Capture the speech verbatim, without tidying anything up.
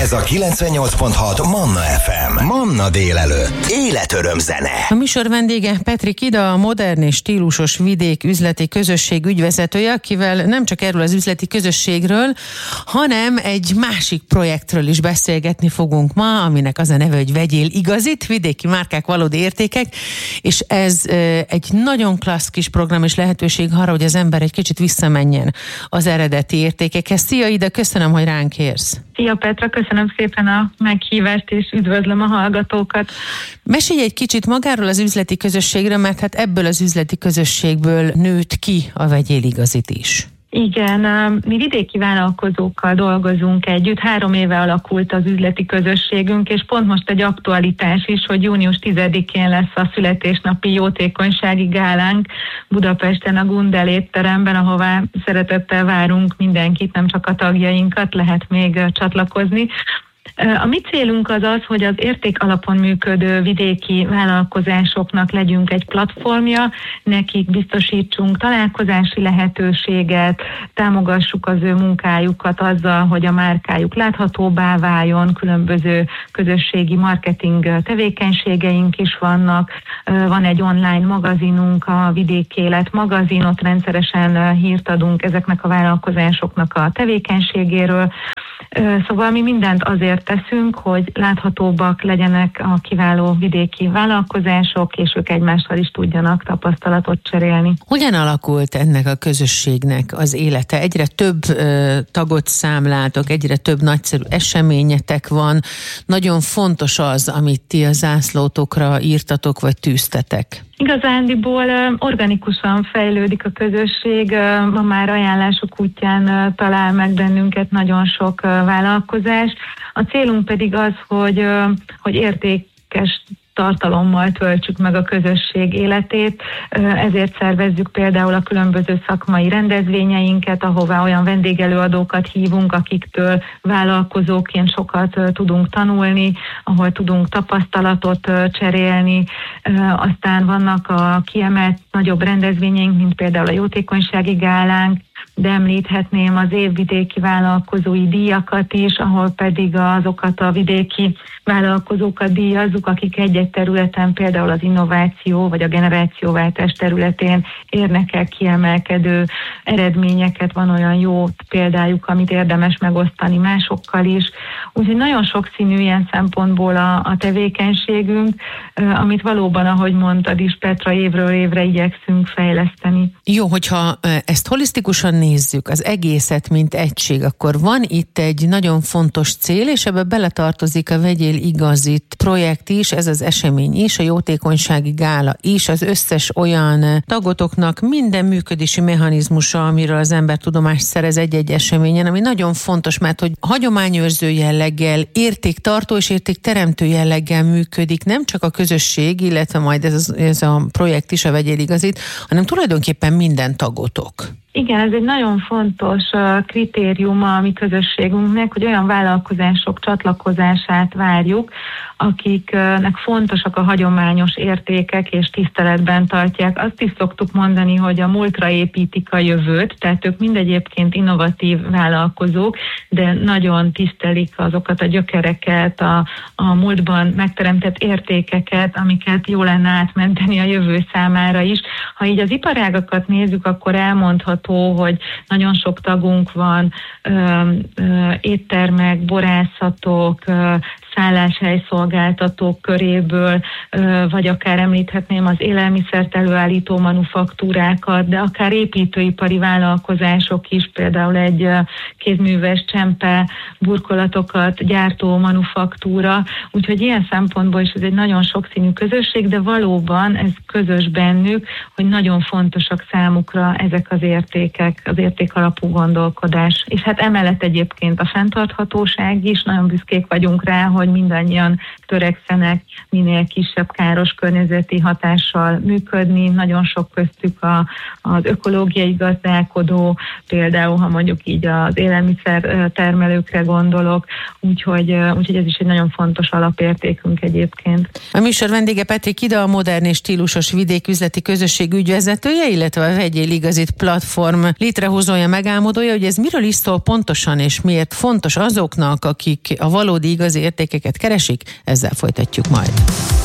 Ez a kilencvennyolc pont hat Manna ef em. Manna délelőtt. Életöröm zene. A műsor vendége Petrik Ida, a modern és stílusos vidék üzleti közösség ügyvezetője, akivel nem csak erről az üzleti közösségről, hanem egy másik projektről is beszélgetni fogunk ma, aminek az a neve, hogy Vegyél igazit, vidéki márkák, valódi értékek, és ez egy nagyon klassz kis program és lehetőség arra, hogy az ember egy kicsit visszamenjen az eredeti értékekhez. Szia Ida, köszönöm, hogy ránk érsz. Szia Petra, köszönöm szépen a meghívást, és üdvözlöm a hallgatókat. Mesélj egy kicsit magáról az üzleti közösségről, mert hát ebből az üzleti közösségből nőtt ki a Vegyél igazit is. Igen, mi vidéki vállalkozókkal dolgozunk együtt, három éve alakult az üzleti közösségünk, és pont most egy aktualitás is, hogy június tizedikén lesz a születésnapi jótékonysági gálánk Budapesten a Gundel étteremben, ahová szeretettel várunk mindenkit, nem csak a tagjainkat, lehet még csatlakozni. A mi célunk az az, hogy az érték alapon működő vidéki vállalkozásoknak legyünk egy platformja, nekik biztosítsunk találkozási lehetőséget, támogassuk az ő munkájukat azzal, hogy a márkájuk láthatóbbá váljon, különböző közösségi marketing tevékenységeink is vannak, van egy online magazinunk, a Vidék Élet magazin, ott rendszeresen hírt adunk ezeknek a vállalkozásoknak a tevékenységéről. Szóval mi mindent azért teszünk, hogy láthatóbbak legyenek a kiváló vidéki vállalkozások, és ők egymással is tudjanak tapasztalatot cserélni. Hogyan alakult ennek a közösségnek az élete? Egyre több ö, tagot számláltok, egyre több nagyszerű eseményetek van. Nagyon fontos az, amit ti a zászlótokra írtatok, vagy tűztetek. Igazándiból organikusan fejlődik a közösség, ma már ajánlások útján talál meg bennünket nagyon sok vállalkozás. A célunk pedig az, hogy, hogy értékes tartalommal töltsük meg a közösség életét, ezért szervezzük például a különböző szakmai rendezvényeinket, ahová olyan vendégelőadókat hívunk, akiktől vállalkozóként sokat tudunk tanulni, ahol tudunk tapasztalatot cserélni. Aztán vannak a kiemelt nagyobb rendezvényeink, mint például a jótékonysági gálánk, de említhetném az évvidéki vállalkozói díjakat is, ahol pedig azokat a vidéki vállalkozókat díjazzuk, akik egy-egy területen, például az innováció vagy a generációváltás területén érnek el kiemelkedő eredményeket, van olyan jó példájuk, amit érdemes megosztani másokkal is. Úgyhogy nagyon sokszínű ilyen szempontból a, a tevékenységünk, amit valóban, ahogy mondtad is, Petra, évről évre igyekszünk fejleszteni. Jó, hogyha ezt holisztikusan nézzük, az egészet, mint egység, akkor van itt egy nagyon fontos cél, és ebbe beletartozik a Vegyél igazit projekt is, ez az esemény is, a jótékonysági gála is, az összes olyan tagotoknak minden működési mechanizmusa, amiről az ember tudomást szerez egy-egy eseményen, ami nagyon fontos, mert hogy hagyományőrző jelleggel, értéktartó és értékteremtő jelleggel működik, nem csak a közösség, illetve majd ez a, ez a projekt is, a Vegyél igazit, hanem tulajdonképpen minden tagotok. Igen, ez egy nagyon fontos kritériuma a mi közösségünknek, hogy olyan vállalkozások csatlakozását várjuk, akiknek fontosak a hagyományos értékek és tiszteletben tartják. Azt is szoktuk mondani, hogy a múltra építik a jövőt, tehát ők mindegyébként innovatív vállalkozók, de nagyon tisztelik azokat a gyökereket, a, a múltban megteremtett értékeket, amiket jó lenne átmenteni a jövő számára is. Ha így az iparágakat nézzük, akkor elmondható, hogy nagyon sok tagunk van, ö, ö, éttermek, borászatok, ö, szálláshelyszolgáltatók köréből, vagy akár említhetném az élelmiszert előállító manufaktúrákat, de akár építőipari vállalkozások is, például egy kézműves csempe burkolatokat gyártó manufaktúra, úgyhogy ilyen szempontból is ez egy nagyon sokszínű közösség, de valóban ez közös bennük, hogy nagyon fontosak számukra ezek az értékek, az értékalapú gondolkodás. És hát emellett egyébként a fenntarthatóság is, nagyon büszkék vagyunk rá, hogy hogy mindannyian törekszenek minél kisebb káros környezeti hatással működni. Nagyon sok köztük a, az ökológiai gazdálkodó, például ha mondjuk így az élelmiszer termelőkre gondolok, úgyhogy, úgyhogy ez is egy nagyon fontos alapértékünk egyébként. A műsor vendége Petrik Ida, a Modern és Stílusos Vidéküzleti Közösség ügyvezetője, illetve a Vegyél Igazit platform létrehozója, megálmodója, hogy ez miről is szól pontosan, és miért fontos azoknak, akik a valódi igazi értékeket keresik, ezzel folytatjuk majd.